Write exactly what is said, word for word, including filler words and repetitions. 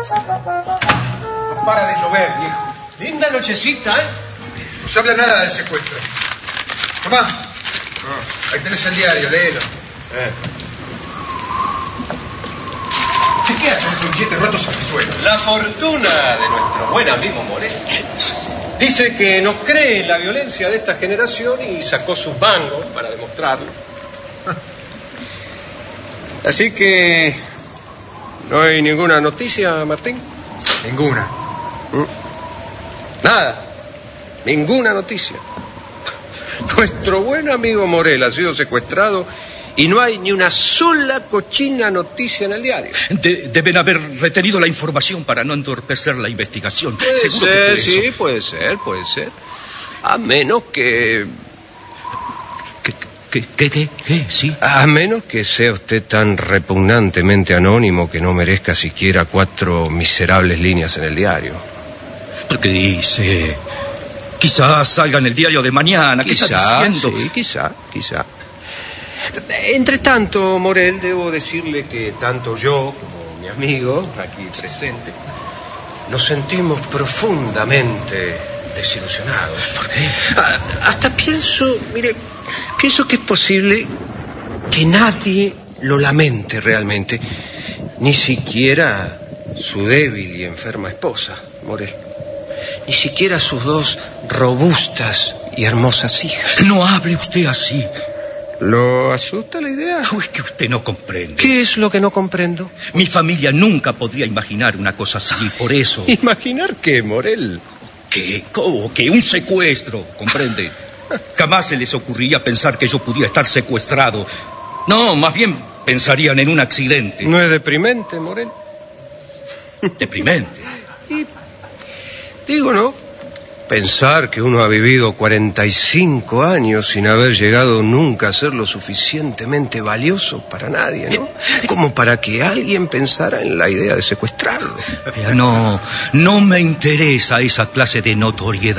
No para de llover, viejo. Linda nochecita, ¿eh? No se habla nada del secuestro. Tomá. Ahí tenés el diario, léelo. Eh. ¿Qué hacen esos billetes rotos al suelo? La fortuna de nuestro buen amigo Morel. Dice que no cree en la violencia de esta generación y sacó sus mangos para demostrarlo. Así que... ¿no hay ninguna noticia, Martín? Ninguna. ¿Mm? Nada. Ninguna noticia. Nuestro buen amigo Morel ha sido secuestrado y no hay ni una sola cochina noticia en el diario. De, deben haber retenido la información para no entorpecer la investigación. Puede Seguro ser, que sí, puede ser, puede ser. A menos que... ¿Qué, qué, qué, qué, qué? Sí. A menos que sea usted tan repugnantemente anónimo que no merezca siquiera cuatro miserables líneas en el diario. ¿Pero qué dice? Quizás salga en el diario de mañana. ¿Qué Quizá, está diciendo? sí, quizá, quizá. Entre tanto, Morel, debo decirle que tanto yo como mi amigo, aquí presente, nos sentimos profundamente desilusionados. ¿Por qué? Hasta pienso, mire, pienso que es posible que nadie lo lamente realmente, ni siquiera su débil y enferma esposa, Morel, ni siquiera sus dos robustas y hermosas hijas. No hable usted así. ¿Lo asusta la idea? Oh, es que usted no comprende. ¿Qué es lo que no comprendo? Mi familia nunca podría imaginar una cosa así, por eso. ¿Imaginar qué, Morel? ¿Qué? ¿Cómo? ¿Qué? Un secuestro, ¿comprende? Jamás se les ocurriría pensar que yo pudiera estar secuestrado. No, más bien pensarían en un accidente. ¿No es deprimente, Morel? Deprimente. Y digo, ¿no? Pensar que uno ha vivido cuarenta y cinco años sin haber llegado nunca a ser lo suficientemente valioso para nadie, ¿no? Como para que alguien pensara en la idea de secuestrarlo. No, no me interesa esa clase de notoriedad.